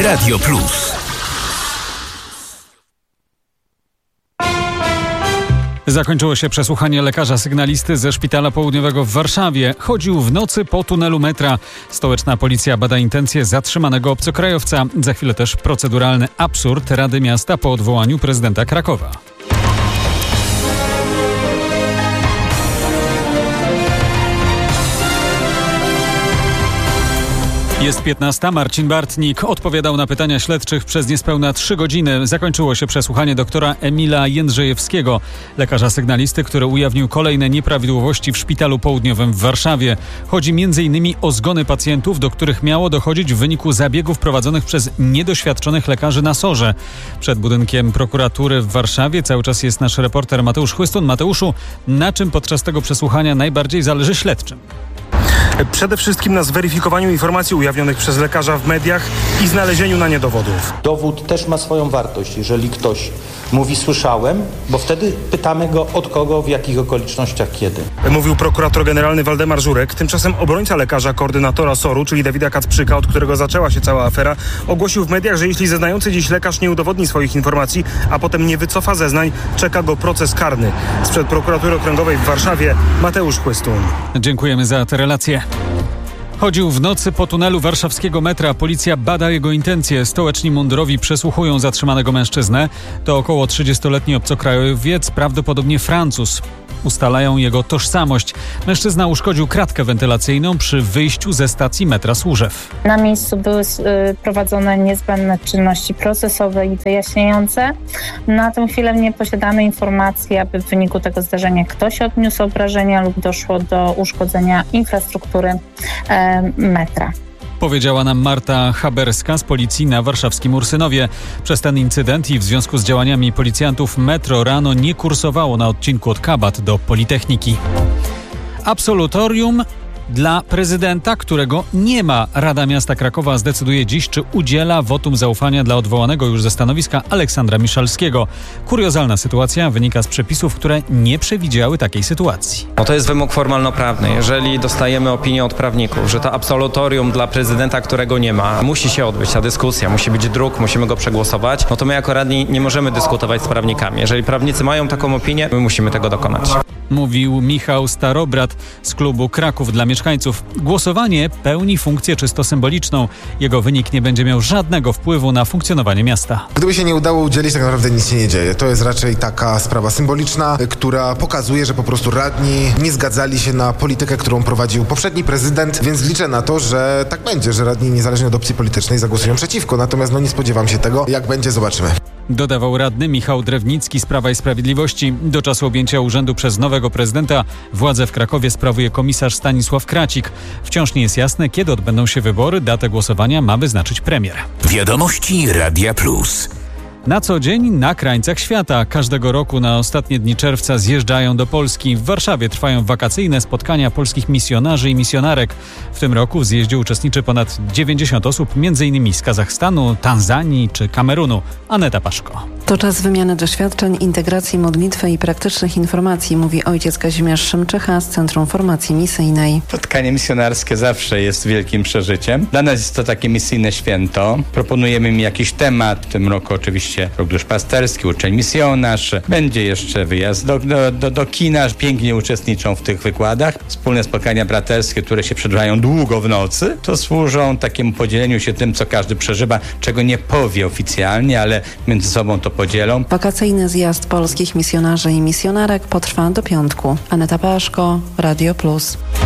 Radio Plus. Zakończyło się przesłuchanie lekarza sygnalisty ze Szpitala Południowego w Warszawie. Chodził w nocy po tunelu metra. Stołeczna policja bada intencje zatrzymanego obcokrajowca. Za chwilę też proceduralny absurd Rady Miasta po odwołaniu prezydenta Krakowa. Jest 15. Marcin Bartnik odpowiadał na pytania śledczych przez niespełna 3 godziny. Zakończyło się przesłuchanie doktora Emila Jędrzejewskiego, lekarza sygnalisty, który ujawnił kolejne nieprawidłowości w Szpitalu Południowym w Warszawie. Chodzi m.in. o zgony pacjentów, do których miało dochodzić w wyniku zabiegów prowadzonych przez niedoświadczonych lekarzy na SOR-ze. Przed budynkiem prokuratury w Warszawie cały czas jest nasz reporter Mateusz Chłystun. Mateuszu, na czym podczas tego przesłuchania najbardziej zależy śledczym? Przede wszystkim na zweryfikowaniu informacji ujawnionych przez lekarza w mediach i znalezieniu na nie dowodów. Dowód też ma swoją wartość, jeżeli ktoś mówi słyszałem, bo wtedy pytamy go od kogo, w jakich okolicznościach, kiedy. Mówił prokurator generalny Waldemar Żurek. Tymczasem obrońca lekarza koordynatora SOR-u, czyli Dawida Kacprzyka, od którego zaczęła się cała afera, ogłosił w mediach, że jeśli zeznający dziś lekarz nie udowodni swoich informacji, a potem nie wycofa zeznań, czeka go proces karny. Sprzed prokuratury okręgowej w Warszawie Mateusz Chłystun. Dziękujemy za te relacje. Chodził w nocy po tunelu warszawskiego metra. Policja bada jego intencje. Stołeczni mundurowi przesłuchują zatrzymanego mężczyznę. To około 30-letni obcokrajowiec, prawdopodobnie Francuz. Ustalają jego tożsamość. Mężczyzna uszkodził kratkę wentylacyjną przy wyjściu ze stacji metra Służew. Na miejscu były prowadzone niezbędne czynności procesowe i wyjaśniające. Na tę chwilę nie posiadamy informacji, aby w wyniku tego zdarzenia ktoś odniósł obrażenia lub doszło do uszkodzenia infrastruktury metra. Powiedziała nam Marta Haberska z policji na warszawskim Ursynowie. Przez ten incydent i w związku z działaniami policjantów metro rano nie kursowało na odcinku od Kabat do Politechniki. Absolutorium dla prezydenta, którego nie ma. Rada Miasta Krakowa zdecyduje dziś, czy udziela wotum zaufania dla odwołanego już ze stanowiska Aleksandra Miszalskiego. Kuriozalna sytuacja wynika z przepisów, które nie przewidziały takiej sytuacji. To jest wymóg formalno-prawny. Jeżeli dostajemy opinię od prawników, że to absolutorium dla prezydenta, którego nie ma, musi się odbyć ta dyskusja, musi być druk, musimy go przegłosować, to my jako radni nie możemy dyskutować z prawnikami. Jeżeli prawnicy mają taką opinię, my musimy tego dokonać. Mówił Michał Starobrat z klubu Kraków dla mieszkańców. Głosowanie pełni funkcję czysto symboliczną. Jego wynik nie będzie miał żadnego wpływu na funkcjonowanie miasta. Gdyby się nie udało udzielić, tak naprawdę nic się nie dzieje. To jest raczej taka sprawa symboliczna, która pokazuje, że po prostu radni nie zgadzali się na politykę, którą prowadził poprzedni prezydent, więc liczę na to, że tak będzie, że radni niezależnie od opcji politycznej zagłosują przeciwko. Natomiast nie spodziewam się tego. Jak będzie, zobaczymy. Dodawał radny Michał Drewnicki z Prawa i Sprawiedliwości. Do czasu objęcia urzędu przez nowego prezydenta władzę w Krakowie sprawuje komisarz Stanisław Kracik. Wciąż nie jest jasne, kiedy odbędą się wybory. Datę głosowania ma wyznaczyć premier. Wiadomości Radia Plus. Na co dzień na krańcach świata. Każdego roku na ostatnie dni czerwca zjeżdżają do Polski. W Warszawie trwają wakacyjne spotkania polskich misjonarzy i misjonarek. W tym roku w zjeździe uczestniczy ponad 90 osób, m.in. z Kazachstanu, Tanzanii czy Kamerunu. Aneta Paszko. To czas wymiany doświadczeń, integracji modlitwy i praktycznych informacji, mówi ojciec Kazimierz Szymczycha z Centrum Formacji Misyjnej. Spotkanie misjonarskie zawsze jest wielkim przeżyciem. Dla nas jest to takie misyjne święto. Proponujemy im jakiś temat. W tym roku oczywiście rok duszpasterski, uczeń misjonarz. Będzie jeszcze wyjazd do kina. Pięknie uczestniczą w tych wykładach. Wspólne spotkania braterskie, które się przedłużają długo w nocy, to służą takiemu podzieleniu się tym, co każdy przeżywa, czego nie powie oficjalnie, ale między sobą to podzielą. Wakacyjny zjazd polskich misjonarzy i misjonarek potrwa do piątku. Aneta Paszko, Radio Plus.